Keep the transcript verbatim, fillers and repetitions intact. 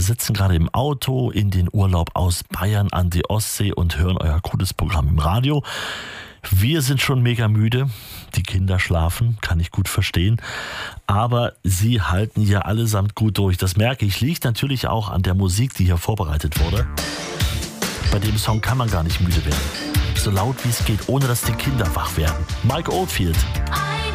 sitzen gerade im Auto in den Urlaub aus Bayern an die Ostsee und hören euer cooles Programm im Radio. Wir sind schon mega müde. Die Kinder schlafen, kann ich gut verstehen. Aber sie halten hier allesamt gut durch. Das merke ich. Liegt natürlich auch an der Musik, die hier vorbereitet wurde. Bei dem Song kann man gar nicht müde werden. So laut wie es geht, ohne dass die Kinder wach werden. Mike Oldfield.